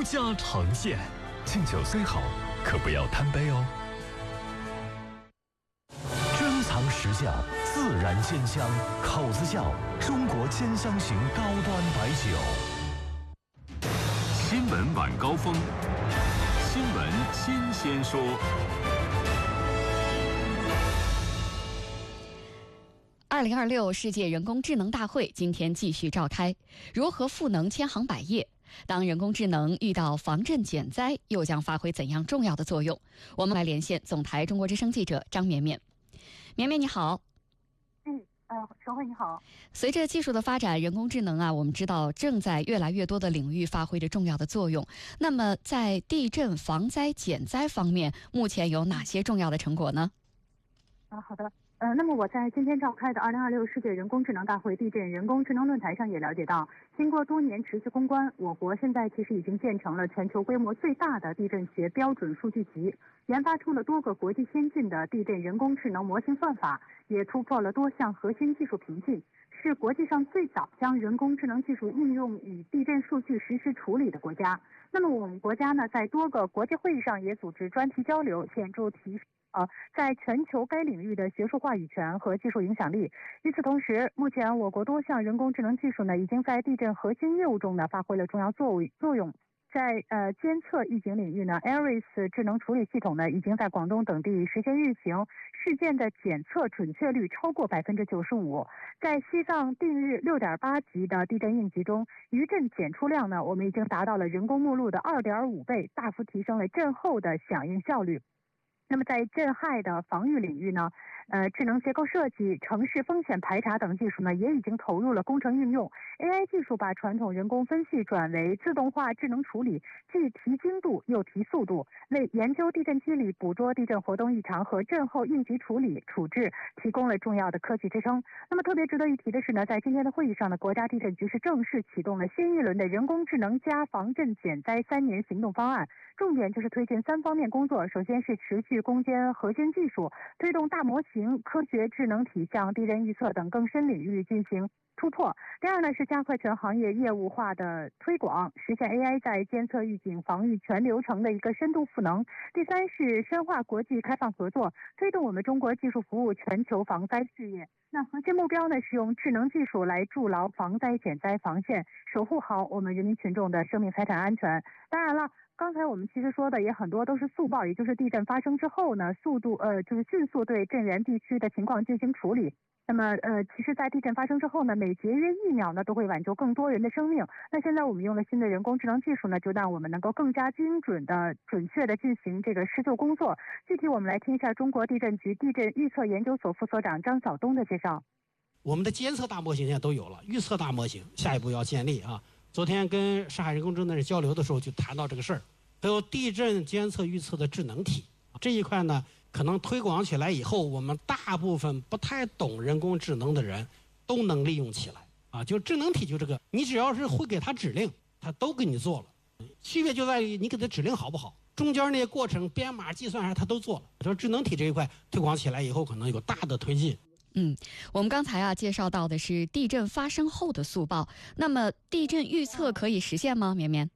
独家呈现。敬酒虽好，可不要贪杯哦。珍藏实窖，自然鲜香，口子窖，中国兼香型高端白酒。新闻晚高峰，新闻新鲜说。 2026世界人工智能大会今天继续召开，如何赋能千行百业？当人工智能遇到防震减灾，又将发挥怎样重要的作用？我们来连线总台中国之声记者张绵绵。绵绵你好。 陈慧你好。 随着技术的发展，人工智能我们知道正在越来越多的领域发挥着重要的作用。那么在地震防灾减灾方面，目前有哪些重要的成果呢？ 好的。那么我在今天召开的2026世界人工智能大会地震人工智能论坛上也了解到，经过多年持续攻关，我国现在其实已经建成了全球规模最大的地震学标准数据集，研发出了多个国际先进的地震人工智能模型算法，也突破了多项核心技术瓶颈，是国际上最早将人工智能技术应用与地震数据实时处理的国家。那么我们国家呢，在多个国际会议上也组织专题交流，显著提升在全球该领域的学术话语权和技术影响力。与此同时，目前我国多项人工智能技术呢，已经在地震核心业务中呢发挥了重要作用。在监测预警领域呢 ，ARIS 智能处理系统呢，已经在广东等地实现运行，事件的检测准确率超过95%。在西藏定日6.8级的地震应急中，余震检出量呢，我们已经达到了人工目录的2.5倍，大幅提升了震后的响应效率。那么在震害的防御领域呢，智能结构设计、城市风险排查等技术呢，也已经投入了工程应用。AI 技术把传统人工分析转为自动化智能处理，既提精度又提速度，为研究地震机理、捕捉地震活动异常和震后应急处理处置提供了重要的科技支撑。那么特别值得一提的是呢，在今天的会议上呢，国家地震局是正式启动了新一轮的人工智能加防震减灾3年行动方案，重点就是推进3方面工作。首先是持续攻坚核心技术，推动大模型、科学智能体向地震预测等更深领域进行突破。第二呢，是加快全行业业务化的推广，实现 AI 在监测预警防御全流程的一个深度赋能。第三是深化国际开放合作，推动我们中国技术服务全球防灾事业。那核心目标呢，是用智能技术来筑牢防灾减灾防线，守护好我们人民群众的生命财产安全。当然了，刚才我们其实说的也很多都是速报，也就是地震发生之后呢，就是迅速对震源地区的情况进行处理。那么其实在地震发生之后呢，每节约1秒呢都会挽救更多人的生命。那现在我们用了新的人工智能技术呢，就让我们能够更加精准的准确的进行这个施救工作。具体我们来听一下中国地震局地震预测研究所副所长张晓东的介绍。 我们的监测大模型现在都有了，预测大模型下一步要建立啊。昨天跟上海人工智能交流的时候就谈到这个事儿，还有地震监测预测的智能体这一块呢，可能推广起来以后，我们大部分不太懂人工智能的人都能利用起来啊。就智能体就这个，你只要是会给它指令，它都给你做了。区别就在于你给它指令好不好，中间那些过程编码计算啥它都做了。说智能体这一块推广起来以后，可能有大的推进。 我们刚才介绍到的是地震发生后的速报，那么地震预测可以实现吗？绵绵。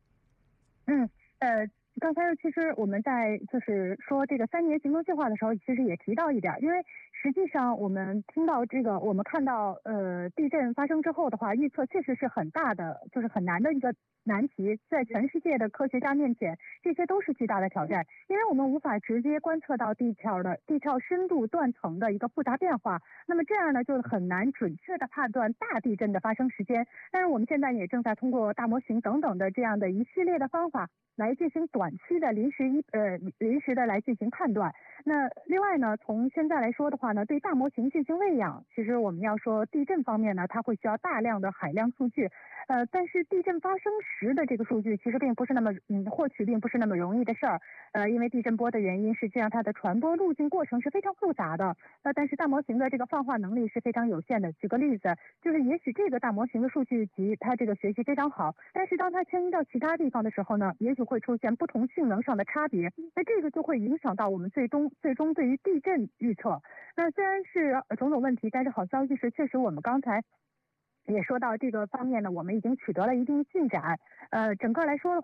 刚才其实我们在就是说这个3年行动计划的时候，其实也提到一点，因为实际上我们听到我们看到地震发生之后的话，预测确实是很大的，就是很难的一个难题，在全世界的科学家面前，这些都是巨大的挑战，因为我们无法直接观测到地壳深度断层的一个复杂变化，那么这样呢就很难准确的判断大地震的发生时间。但是我们现在也正在通过大模型等等的这样的一系列的方法来进行短期的临时的来进行判断。那另外呢，从现在来说的话呢，对大模型进行喂养，其实我们要说地震方面呢，它会需要大量的海量数据，但是地震发生时的这个数据其实并不是那么获取并不是那么容易的事儿，因为地震波的原因，实际上它的传播路径过程是非常复杂的，但是大模型的这个泛化能力是非常有限的。举个例子，就是也许这个大模型的数据集它这个学习非常好，但是当它迁移到其他地方的时候呢，也许会出现不同性能上的差别，那这个就会影响到我们最终对于地震预测。那虽然是种种问题，但是好消息是，确实我们刚才也说到这个方面呢，我们已经取得了一定进展。整个来说的话